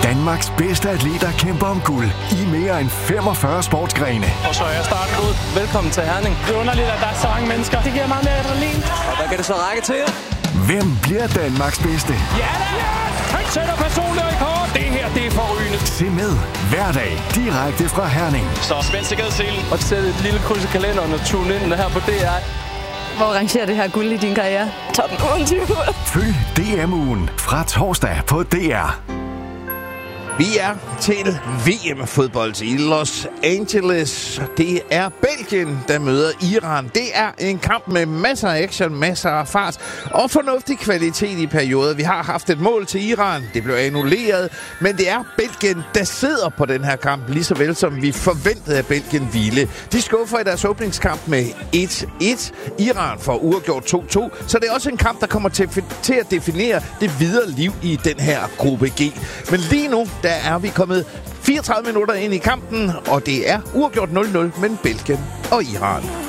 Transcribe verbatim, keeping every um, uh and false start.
Danmarks bedste atleter kæmper om guld i mere end femogfyrre sportsgrene. Og så er starten ud. Velkommen til Herning. Det er underligt, at der er så mange mennesker. Det giver meget mere adrenalin. Og hvad kan det så række til? Hvem bliver Danmarks bedste? Ja da! Yes! Han sætter personlig rekord. Det her, det er forrygende. Se med hver dag direkte fra Herning. Så spænd sikkerhedsselen. Og sæt et lille kryds i kalenderen og tune ind her på D R. Hvor rangerer det her guld i din karriere? Top otteogtyve. Følg D M-ugen fra torsdag på D R. Vi er til V M-fodbold i Los Angeles. Det er Belgien, der møder Iran. Det er en kamp med masser af action, masser af fart og fornuftig kvalitet i perioder. Vi har haft et mål til Iran. Det blev annulleret, men det er Belgien, der sidder på den her kamp, lige så vel som vi forventede, at Belgien ville. De skuffer i deres åbningskamp med et et. Iran får uafgjort to to, så det er også en kamp, der kommer til, til at definere det videre liv i den her gruppe G. Men lige nu, der er vi kommet fireogtredive minutter ind i kampen, og det er uafgjort nul nul mellem Belgien og Iran.